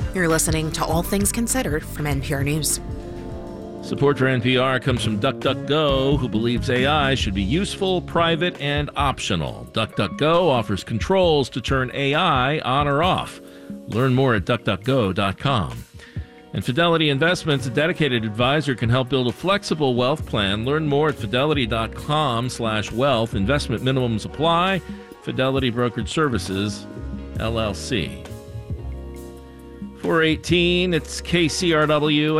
You're listening to All Things Considered from NPR News. Support for NPR comes from DuckDuckGo, who believes AI should be useful, private, and optional. DuckDuckGo offers controls to turn AI on or off. Learn more at DuckDuckGo.com. And Fidelity Investments, a dedicated advisor, can help build a flexible wealth plan. Learn more at Fidelity.com/wealth. Investment minimums apply. Fidelity Brokerage Services, LLC. 418, it's KCRW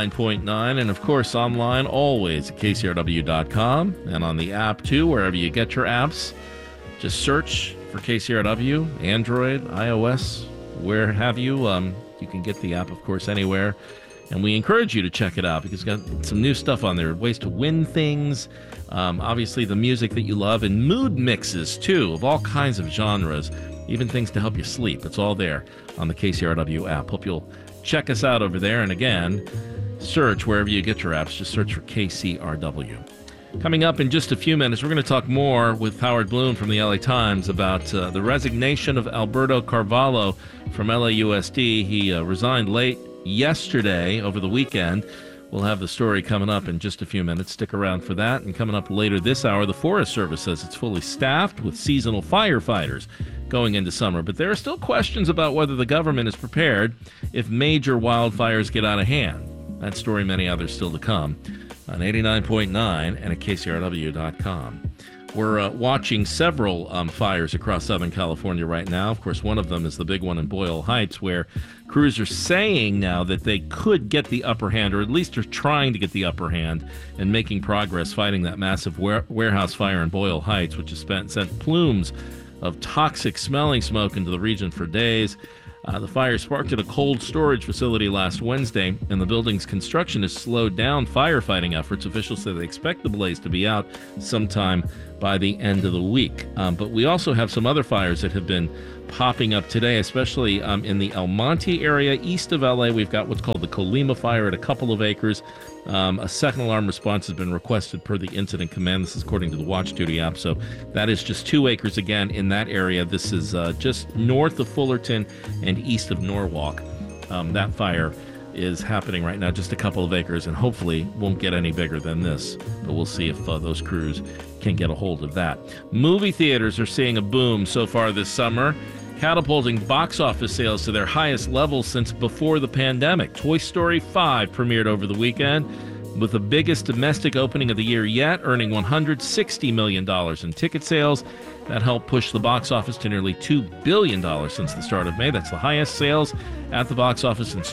89.9, and of course online always at KCRW.com, and on the app too, wherever you get your apps. Just search for KCRW, Android, iOS, where have you. You can get the app, of course, anywhere. And we encourage you to check it out because it's got some new stuff on there, ways to win things, obviously the music that you love, and mood mixes, too, of all kinds of genres, even things to help you sleep. It's all there on the KCRW app. Hope you'll check us out over there. And again, search wherever you get your apps. Just search for KCRW. Coming up in just a few minutes, we're going to talk more with Howard Bloom from the LA Times about the resignation of Alberto Carvalho from LAUSD. He resigned late yesterday over the weekend. We'll have the story coming up in just a few minutes. Stick around for that. And coming up later this hour, the Forest Service says it's fully staffed with seasonal firefighters going into summer. But there are still questions about whether the government is prepared if major wildfires get out of hand. That story, many others still to come on 89.9 and at KCRW.com. We're watching several fires across Southern California right now. Of course, one of them is the big one in Boyle Heights, where crews are saying now that they could get the upper hand, or at least are trying to get the upper hand and making progress fighting that massive warehouse fire in Boyle Heights, which has sent plumes of toxic smelling smoke into the region for days. The fire sparked at a cold storage facility last Wednesday, and the building's construction has slowed down firefighting efforts. Officials say they expect the blaze to be out sometime by the end of the week. But we also have some other fires that have been popping up today, especially in the El Monte area east of LA. We've got what's called the Colima fire at a couple of acres. A second alarm response has been requested per the incident command. This is according to the Watch Duty app. So that is just 2 acres again in that area. This is just north of Fullerton and east of Norwalk. That fire is happening right now, just a couple of acres, and hopefully won't get any bigger than this. But we'll see if those crews can get a hold of that. Movie theaters are seeing a boom so far this summer, catapulting box office sales to their highest levels since before the pandemic. Toy Story 5 premiered over the weekend with the biggest domestic opening of the year yet, earning $160 million in ticket sales. That helped push the box office to nearly $2 billion since the start of May. That's the highest sales at the box office since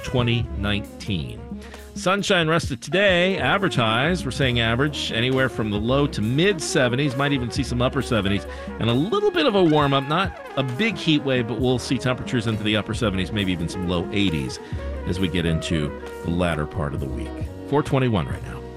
2019. Sunshine rested today, advertised, we're saying average, anywhere from the low to mid 70s, might even see some upper 70s, and a little bit of a warm up, not a big heat wave, but we'll see temperatures into the upper 70s, maybe even some low 80s as we get into the latter part of the week. 421 right now.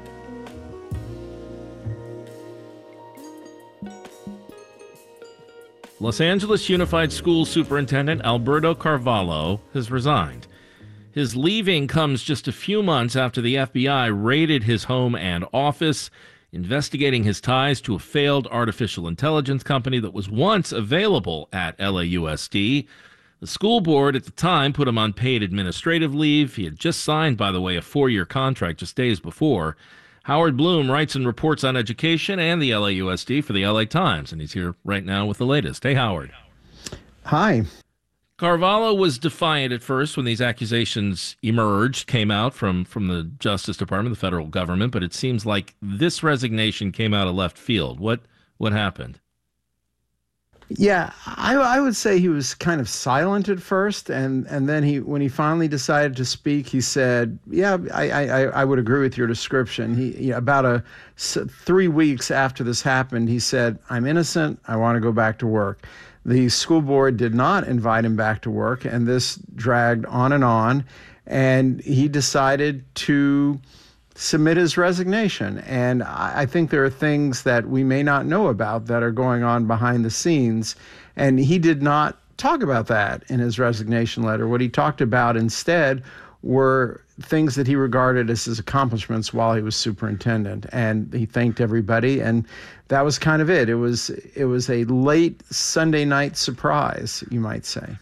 Los Angeles Unified School Superintendent Alberto Carvalho has resigned. His leaving comes just a few months after the FBI raided his home and office, investigating his ties to a failed artificial intelligence company that was once available at LAUSD. The school board at the time put him on paid administrative leave. He had just signed, by the way, a 4-year contract just days before. Howard Bloom writes and reports on education and the LAUSD for the LA Times, and he's here right now with the latest. Hey, Howard. Hi. Carvalho was defiant at first when these accusations came out from the Justice Department, the federal government, but it seems like this resignation came out of left field. What happened? Yeah, I would say he was kind of silent at first, and then when he finally decided to speak, he said, "Yeah, I would agree with your description." About 3 weeks after this happened, he said, "I'm innocent. I want to go back to work." The school board did not invite him back to work, and this dragged on, and he decided to submit his resignation. And I think there are things that we may not know about that are going on behind the scenes, and he did not talk about that in his resignation letter. What he talked about instead were things that he regarded as his accomplishments while he was superintendent, and he thanked everybody, and that was kind of it. It was a late Sunday night surprise, you might say.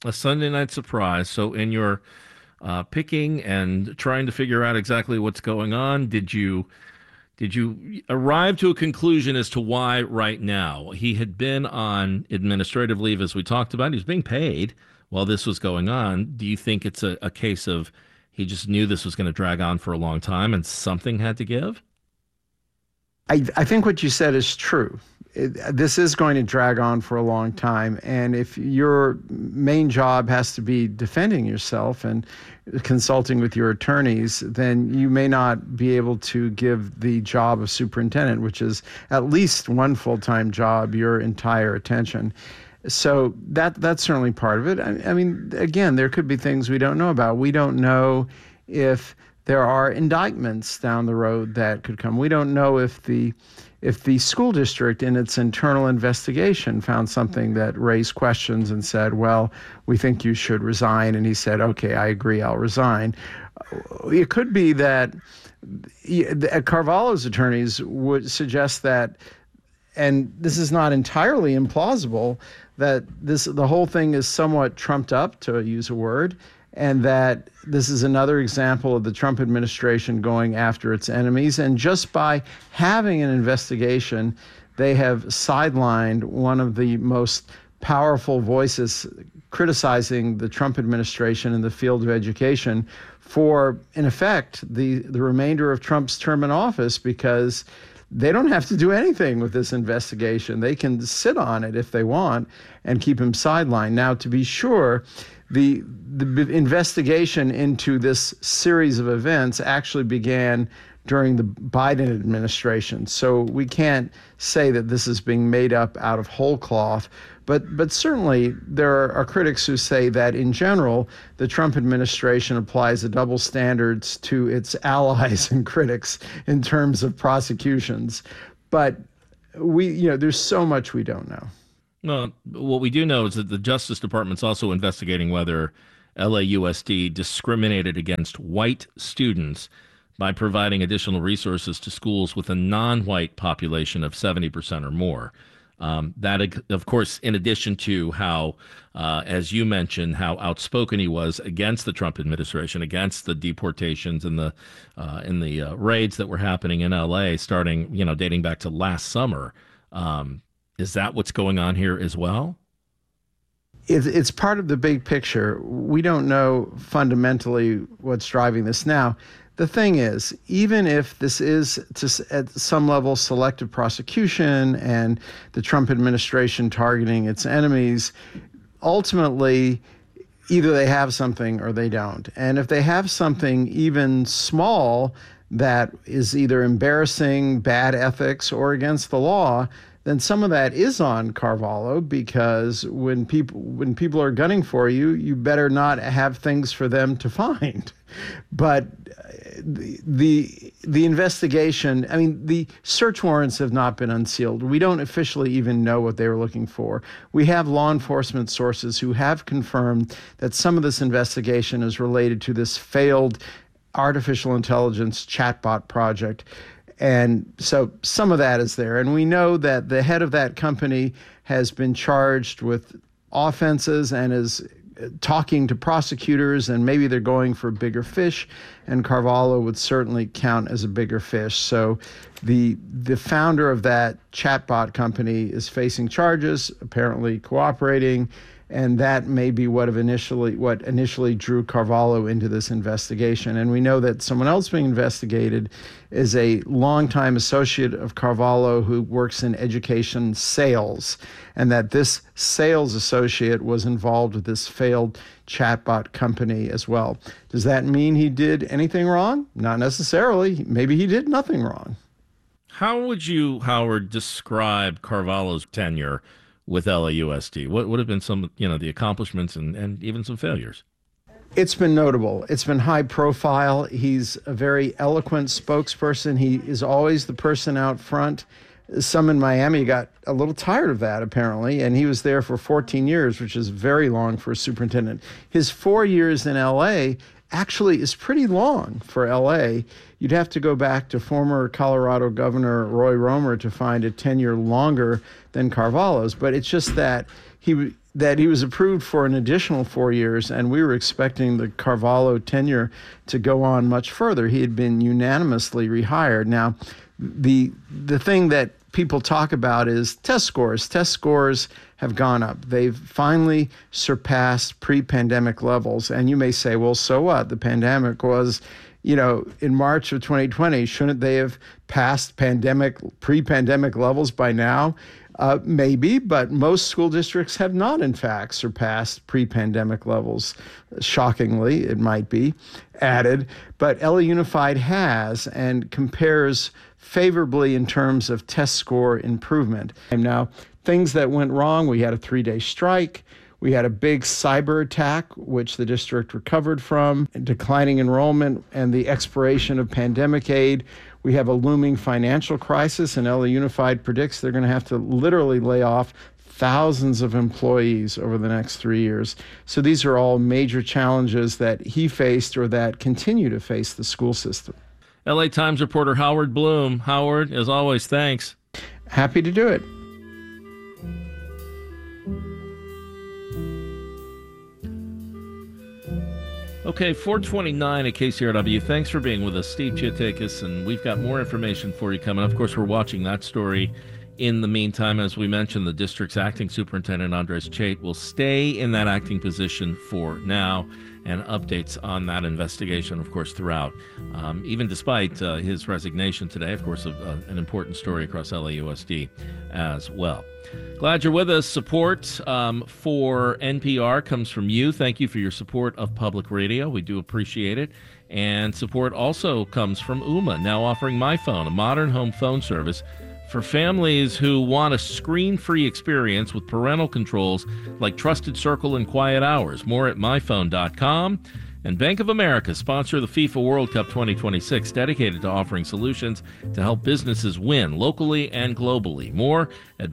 A Sunday night surprise. So in your picking and trying to figure out exactly what's going on, did you arrive to a conclusion as to why right now? He had been on administrative leave, as we talked about. He was being paid while this was going on. Do you think it's a case of he just knew this was going to drag on for a long time and something had to give? I think what you said is true. This is going to drag on for a long time. And if your main job has to be defending yourself and consulting with your attorneys, then you may not be able to give the job of superintendent, which is at least one full-time job, your entire attention. So that's certainly part of it. I mean, again, there could be things we don't know about. We don't know if there are indictments down the road that could come. We don't know if the school district in its internal investigation found something that raised questions and said, well, we think you should resign. And he said, okay, I agree, I'll resign. It could be that Carvalho's attorneys would suggest that, and this is not entirely implausible, that the whole thing is somewhat trumped up, to use a word, and that this is another example of the Trump administration going after its enemies. And just by having an investigation, they have sidelined one of the most powerful voices criticizing the Trump administration in the field of education for, in effect, the remainder of Trump's term in office, because they don't have to do anything with this investigation. They can sit on it if they want and keep him sidelined. Now, to be sure, the investigation into this series of events actually began during the Biden administration. So we can't say that this is being made up out of whole cloth. But certainly there are critics who say that in general, the Trump administration applies a double standards to its allies and critics in terms of prosecutions. But there's so much we don't know. Well, what we do know is that the Justice Department's also investigating whether LAUSD discriminated against white students by providing additional resources to schools with a non-white population of 70% or more. That, of course, in addition to how, as you mentioned, how outspoken he was against the Trump administration, against the deportations and the raids that were happening in LA, starting, dating back to last summer. Is that what's going on here as well? It's part of the big picture. We don't know fundamentally what's driving this. Now, the thing is, even if this is at some level selective prosecution and the Trump administration targeting its enemies, ultimately, either they have something or they don't. And if they have something even small that is either embarrassing, bad ethics, or against the law, then some of that is on Carvalho, because when people are gunning for you, you better not have things for them to find. But the investigation, I mean, the search warrants have not been unsealed. We don't officially even know what they were looking for. We have law enforcement sources who have confirmed that some of this investigation is related to this failed artificial intelligence chatbot project. And so some of that is there. And we know that the head of that company has been charged with offenses and is talking to prosecutors, and maybe they're going for bigger fish, and Carvalho would certainly count as a bigger fish. So the founder of that chatbot company is facing charges, apparently cooperating, and that may be what initially drew Carvalho into this investigation. And we know that someone else being investigated is a longtime associate of Carvalho who works in education sales, and that this sales associate was involved with this failed chatbot company as well. Does that mean he did anything wrong? Not necessarily. Maybe he did nothing wrong. How would you, Howard, describe Carvalho's tenure with LAUSD? What would have been some, the accomplishments and even some failures? It's been notable. It's been high profile. He's a very eloquent spokesperson. He is always the person out front. Some in Miami got a little tired of that, apparently, and he was there for 14 years, which is very long for a superintendent. His 4 years in LA actually is pretty long for LA. You'd have to go back to former Colorado Governor Roy Romer to find a tenure longer than Carvalho's. But it's just that that he was approved for an additional 4 years, and we were expecting the Carvalho tenure to go on much further. He had been unanimously rehired. Now, the thing that people talk about is test scores. Test scores have gone up. They've finally surpassed pre-pandemic levels. And you may say, well, so what? The pandemic was, in March of 2020. Shouldn't they have passed pre-pandemic levels by now? Maybe, but most school districts have not, in fact, surpassed pre-pandemic levels. Shockingly, it might be added, but LA Unified has and compares favorably in terms of test score improvement. And now, things that went wrong, we had a 3-day strike. We had a big cyber attack, which the district recovered from, declining enrollment, and the expiration of pandemic aid. We have a looming financial crisis, and LA Unified predicts they're going to have to literally lay off thousands of employees over the next 3 years. So these are all major challenges that he faced or that continue to face the school system. LA Times reporter Howard Bloom. Howard, as always, thanks. Happy to do it. Okay, 429 at KCRW. Thanks for being with us, Steve Chiatakis, and we've got more information for you coming. Of course, we're watching that story. In the meantime, as we mentioned, the district's acting superintendent, Andres Chait, will stay in that acting position for now, and updates on that investigation, of course, throughout. Even despite his resignation today, of course, an important story across LAUSD as well. Glad you're with us. Support for NPR comes from you. Thank you for your support of public radio. We do appreciate it. And support also comes from Ooma, now offering MyPhone, a modern home phone service for families who want a screen-free experience with parental controls like Trusted Circle and Quiet Hours. More at myphone.com. And Bank of America, sponsor of the FIFA World Cup 2026, dedicated to offering solutions to help businesses win locally and globally. More at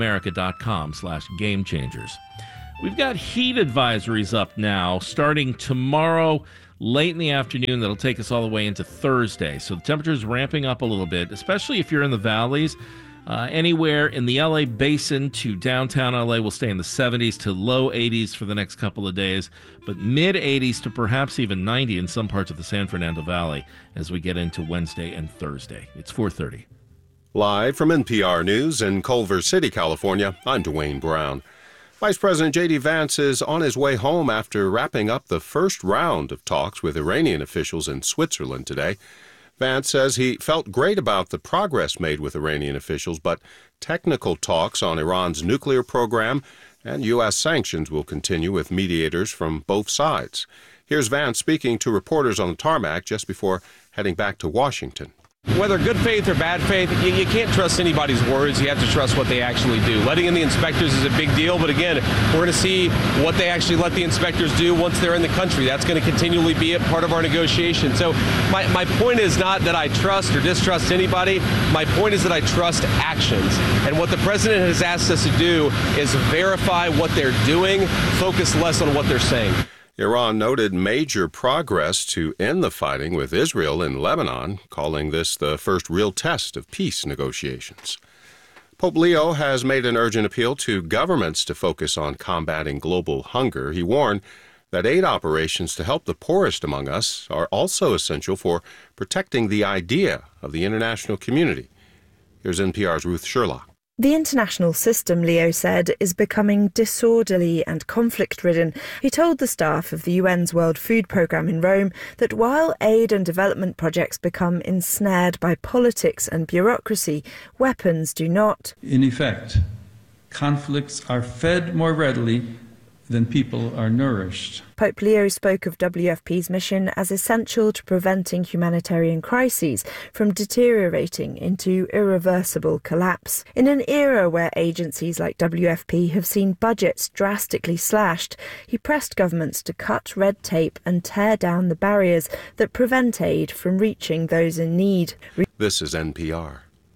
bankofamerica.com/gamechangers. We've got heat advisories up now starting tomorrow late in the afternoon. That'll take us all the way into Thursday. So the temperature's ramping up a little bit, especially if you're in the valleys. Anywhere in the LA basin to downtown LA will stay in the 70s to low 80s for the next couple of days, but mid 80s to perhaps even 90 in some parts of the San Fernando Valley as we get into Wednesday and Thursday. It's 4:30. Live from NPR News in Culver City, California, I'm Dwayne Brown. Vice President J.D. Vance is on his way home after wrapping up the first round of talks with Iranian officials in Switzerland today. Vance says he felt great about the progress made with Iranian officials, but technical talks on Iran's nuclear program and U.S. sanctions will continue with mediators from both sides. Here's Vance speaking to reporters on the tarmac just before heading back to Washington. Whether good faith or bad faith, you can't trust anybody's words. You have to trust what they actually do. Letting in the inspectors is a big deal, but again, we're going to see what they actually let the inspectors do once they're in the country. That's going to continually be a part of our negotiation. So my point is not that I trust or distrust anybody. My point is that I trust actions. And what the president has asked us to do is verify what they're doing, focus less on what they're saying. Iran noted major progress to end the fighting with Israel in Lebanon, calling this the first real test of peace negotiations. Pope Leo has made an urgent appeal to governments to focus on combating global hunger. He warned that aid operations to help the poorest among us are also essential for protecting the idea of the international community. Here's NPR's Ruth Sherlock. The international system, Leo said, is becoming disorderly and conflict-ridden. He told the staff of the UN's World Food Programme in Rome that while aid and development projects become ensnared by politics and bureaucracy, weapons do not. In effect, conflicts are fed more readily than people are nourished. Pope Leo spoke of WFP's mission as essential to preventing humanitarian crises from deteriorating into irreversible collapse. In an era where agencies like WFP have seen budgets drastically slashed, he pressed governments to cut red tape and tear down the barriers that prevent aid from reaching those in need. This is NPR.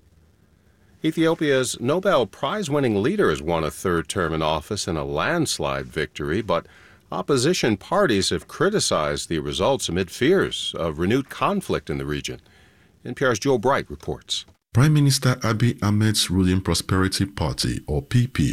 Ethiopia's Nobel Prize-winning leader has won a third term in office in a landslide victory, but opposition parties have criticized the results amid fears of renewed conflict in the region. NPR's Joe Bright reports. Prime Minister Abiy Ahmed's ruling Prosperity Party, or PP,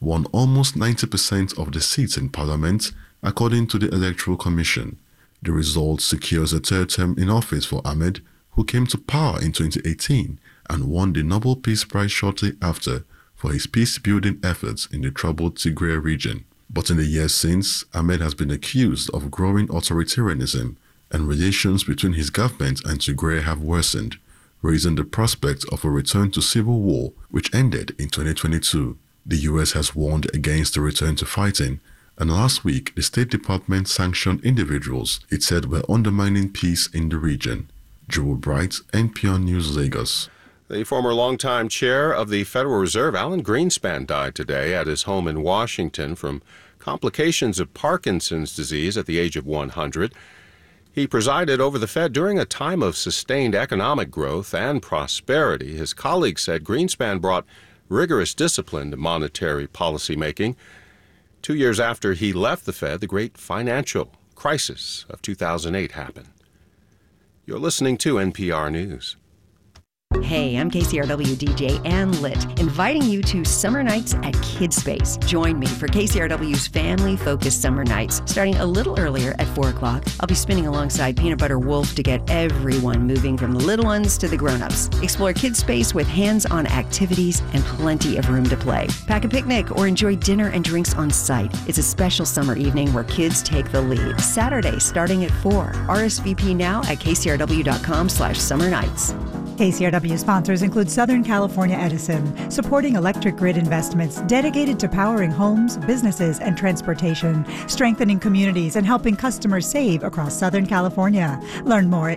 won almost 90% of the seats in Parliament, according to the Electoral Commission. The result secures a third term in office for Ahmed, who came to power in 2018 and won the Nobel Peace Prize shortly after for his peace-building efforts in the troubled Tigray region. But in the years since, Ahmed has been accused of growing authoritarianism, and relations between his government and Tigray have worsened, raising the prospect of a return to civil war, which ended in 2022. The US has warned against a return to fighting, and last week the State Department sanctioned individuals it said were undermining peace in the region. Joel Bright, NPR News, Lagos. The former longtime chair of the Federal Reserve, Alan Greenspan, died today at his home in Washington from complications of Parkinson's disease at the age of 100. He presided over the Fed during a time of sustained economic growth and prosperity. His colleagues said Greenspan brought rigorous discipline to monetary policymaking. 2 years after he left the Fed, the great financial crisis of 2008 happened. You're listening to NPR News. Hey, I'm KCRW DJ Ann Litt, inviting you to Summer Nights at Kid Space. Join me for KCRW's family-focused summer nights. Starting a little earlier at 4 o'clock, I'll be spinning alongside Peanut Butter Wolf to get everyone moving from the little ones to the grown-ups. Explore Kid Space with hands-on activities and plenty of room to play. Pack a picnic or enjoy dinner and drinks on site. It's a special summer evening where kids take the lead. Saturday starting at 4. RSVP now at kcrw.com/summernights. KCRW sponsors include Southern California Edison, supporting electric grid investments dedicated to powering homes, businesses, and transportation, strengthening communities and helping customers save across Southern California. Learn more at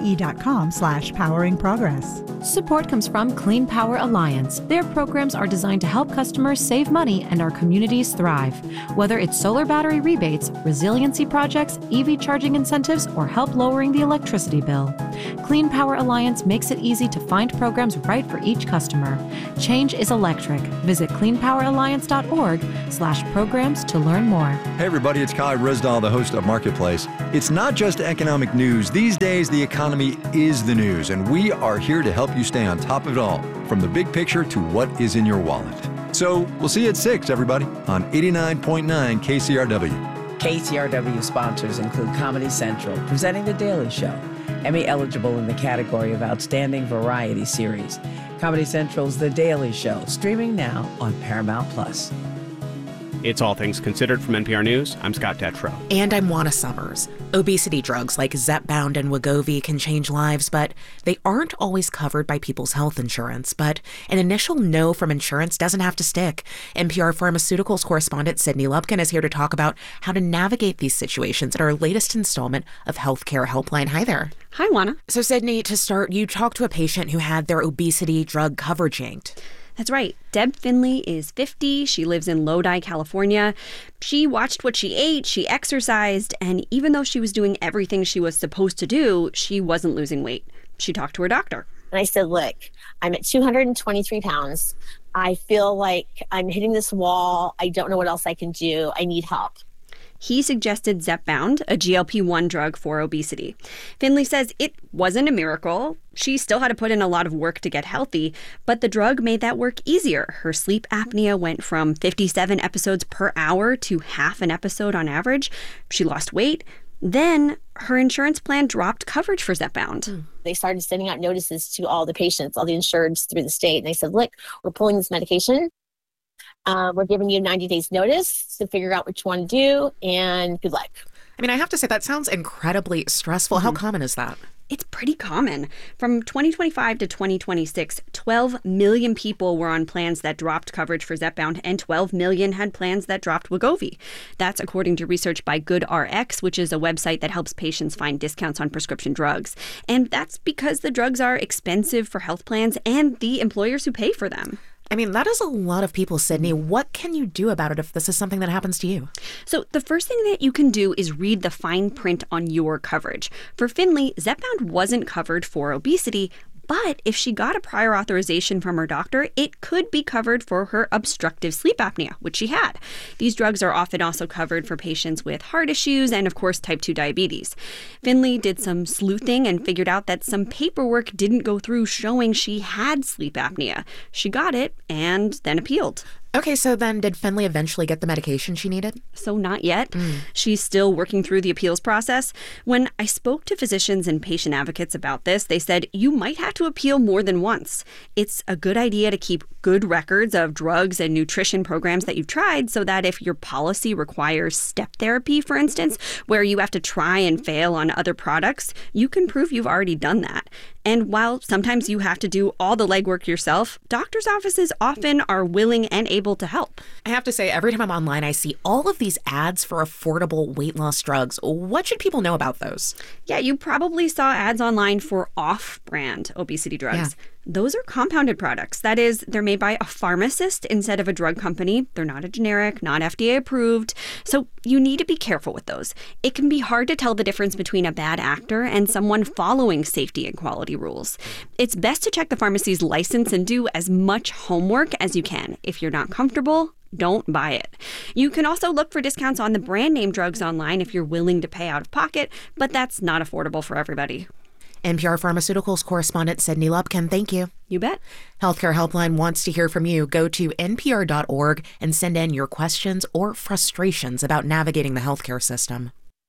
sce.com/poweringprogress. Support comes from Clean Power Alliance. Their programs are designed to help customers save money and our communities thrive. Whether it's solar battery rebates, resiliency projects, EV charging incentives, or help lowering the electricity bill. Clean Power Alliance makes it easy to find programs right for each customer. Change is electric. Visit cleanpoweralliance.org/programs to learn more. Hey everybody, it's Kai Risdahl, the host of Marketplace. It's not just economic news. These days, the economy is the news, and we are here to help you stay on top of it all, from the big picture to what is in your wallet. So we'll see you at 6, everybody, on 89.9 KCRW. KCRW sponsors include Comedy Central, presenting The Daily Show, Emmy eligible in the category of Outstanding Variety Series. Comedy Central's The Daily Show, streaming now on Paramount+. It's All Things Considered from NPR News. I'm Scott Detrow. And I'm Juana Summers. Obesity drugs like Zepbound and Wegovy can change lives, but they aren't always covered by people's health insurance. But an initial no from insurance doesn't have to stick. NPR Pharmaceuticals correspondent Sydney Lupkin is here to talk about how to navigate these situations in our latest installment of Healthcare Helpline. Hi there. Hi, Juana. So, Sydney, to start, you talked to a patient who had their obesity drug coverage yanked. That's right. Deb Finley is 50. She lives in Lodi, California. She watched what she ate, she exercised, and even though she was doing everything she was supposed to do, she wasn't losing weight. She talked to her doctor. And I said, look, I'm at 223 pounds. I feel like I'm hitting this wall. I don't know what else I can do. I need help. He suggested Zepbound, a GLP-1 drug for obesity. Finley says it wasn't a miracle. She still had to put in a lot of work to get healthy, but the drug made that work easier. Her sleep apnea went from 57 episodes per hour to half an episode on average. She lost weight. Then her insurance plan dropped coverage for Zepbound. They started sending out notices to all the patients, all the insureds through the state. And they said, look, we're pulling this medication. We're giving you 90 days notice to figure out what you want to do, and good luck. I mean, I have to say, that sounds incredibly stressful. How common is that? It's pretty common. From 2025 to 2026, 12 million people were on plans that dropped coverage for Zepbound, and 12 million had plans that dropped Wegovy. That's according to research by GoodRx, which is a website that helps patients find discounts on prescription drugs. And that's because the drugs are expensive for health plans and the employers who pay for them. I mean, that is a lot of people, Sydney. What can you do about it if this is something that happens to you? So the first thing that you can do is read the fine print on your coverage. For Finley, Zepbound wasn't covered for obesity, but if she got a prior authorization from her doctor, it could be covered for her obstructive sleep apnea, which she had. These drugs are often also covered for patients with heart issues and, of course, type 2 diabetes. Finley did some sleuthing and figured out that some paperwork didn't go through showing she had sleep apnea. She got it and then appealed. Okay, so then did Finley eventually get the medication she needed? So not yet. She's still working through the appeals process. When I spoke to physicians and patient advocates about this, they said you might have to appeal more than once. It's a good idea to keep good records of drugs and nutrition programs that you've tried so that if your policy requires step therapy, for instance, where you have to try and fail on other products, you can prove you've already done that. And while sometimes you have to do all the legwork yourself, doctors' offices often are willing and able to help. I have to say, every time I'm online, I see all of these ads for affordable weight loss drugs. What should people know about those? Yeah, you probably saw ads online for off-brand obesity drugs. Yeah. Those are compounded products. That is, they're made by a pharmacist instead of a drug company. They're not a generic, not FDA approved. So you need to be careful with those. It can be hard to tell the difference between a bad actor and someone following safety and quality rules. It's best to check the pharmacy's license and do as much homework as you can. If you're not comfortable, don't buy it. You can also look for discounts on the brand name drugs online if you're willing to pay out of pocket, but that's not affordable for everybody. NPR Pharmaceuticals correspondent Sydney Lupkin, thank you. You bet. Healthcare Helpline wants to hear from you. Go to npr.org and send in your questions or frustrations about navigating the healthcare system.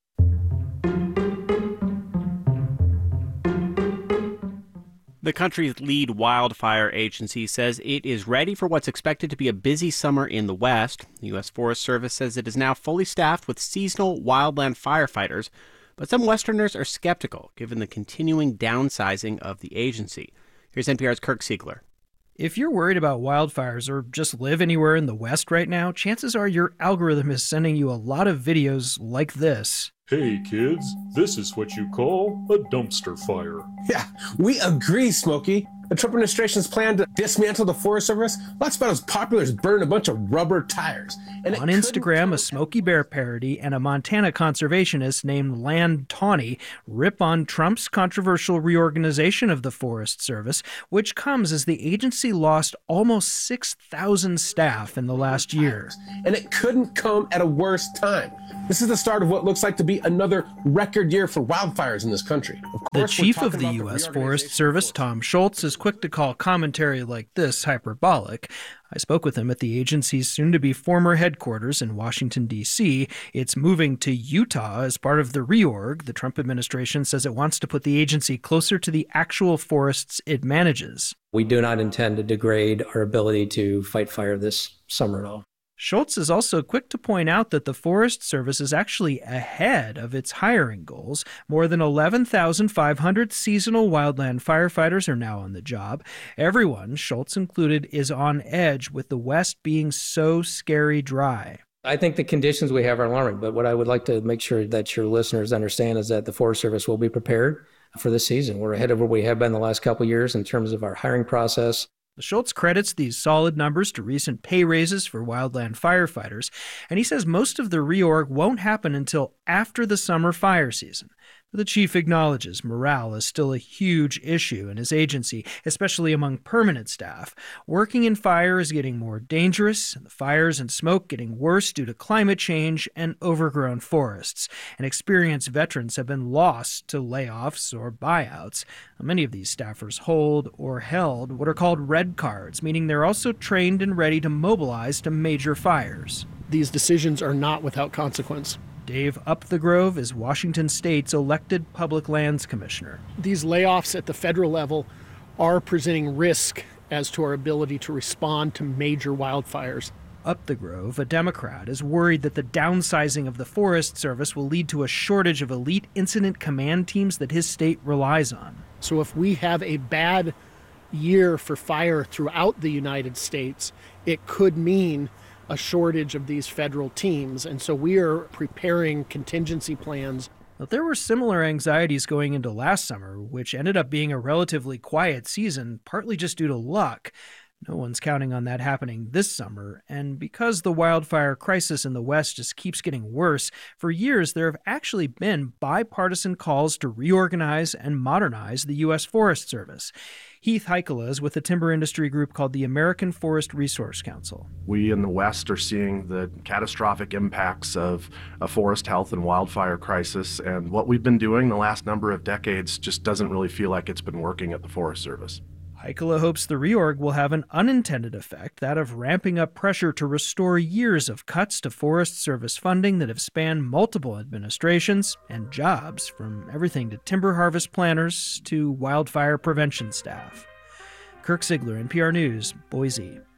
The country's lead wildfire agency says it is ready for what's expected to be a busy summer in the West. The U.S. Forest Service says it is now fully staffed with seasonal wildland firefighters, but some Westerners are skeptical given the continuing downsizing of the agency. Here's NPR's Kirk Siegler. If you're worried about wildfires or just live anywhere in the West right now, chances are your algorithm is sending you a lot of videos like this. Hey kids, this is what you call a dumpster fire. Yeah, we agree, Smokey. The Trump administration's plan to dismantle the Forest Service, that's about as popular as burning a bunch of rubber tires. And on Instagram, a Smokey Bear parody and a Montana conservationist named Land Tawney rip on Trump's controversial reorganization of the Forest Service, which comes as the agency lost almost 6,000 staff in the last year. And it couldn't come at a worse time. This is the start of what looks like to be another record year for wildfires in this country. The chief of the U.S. Forest Service, Tom Schultz, is quick to call commentary like this hyperbolic. I spoke with him at the agency's soon-to-be former headquarters in Washington, D.C. It's moving to Utah as part of the reorg. The Trump administration says it wants to put the agency closer to the actual forests it manages. We do not intend to degrade our ability to fight fire this summer at all. Schultz is also quick to point out that the Forest Service is actually ahead of its hiring goals. More than 11,500 seasonal wildland firefighters are now on the job. Everyone, Schultz included, is on edge with the West being so scary dry. I think the conditions we have are alarming, but what I would like to make sure that your listeners understand is that the Forest Service will be prepared for this season. We're ahead of where we have been the last couple of years in terms of our hiring process. Schultz credits these solid numbers to recent pay raises for wildland firefighters, and he says most of the reorg won't happen until after the summer fire season. The chief acknowledges morale is still a huge issue in his agency, especially among permanent staff. Working in fire is getting more dangerous, and the fires and smoke getting worse due to climate change and overgrown forests. And experienced veterans have been lost to layoffs or buyouts. Many of these staffers hold or held what are called red cards, meaning they're also trained and ready to mobilize to major fires. These decisions are not without consequence. Dave Upthegrove is Washington State's elected public lands commissioner. These layoffs at the federal level are presenting risk as to our ability to respond to major wildfires. Upthegrove, a Democrat, is worried that the downsizing of the Forest Service will lead to a shortage of elite incident command teams that his state relies on. So if we have a bad year for fire throughout the United States, it could mean a shortage of these federal teams, and so we are preparing contingency plans. But there were similar anxieties going into last summer, which ended up being a relatively quiet season, partly just due to luck. No one's counting on that happening this summer, and because the wildfire crisis in the West just keeps getting worse, for years there have actually been bipartisan calls to reorganize and modernize the U.S. Forest Service. Heath Heikela is with a timber industry group called the American Forest Resource Council. We in the West are seeing the catastrophic impacts of a forest health and wildfire crisis, and what we've been doing the last number of decades just doesn't really feel like it's been working at the Forest Service. Heikkila hopes the reorg will have an unintended effect, that of ramping up pressure to restore years of cuts to Forest Service funding that have spanned multiple administrations and jobs, from everything to timber harvest planners to wildfire prevention staff. Kirk Ziegler, NPR News, Boise.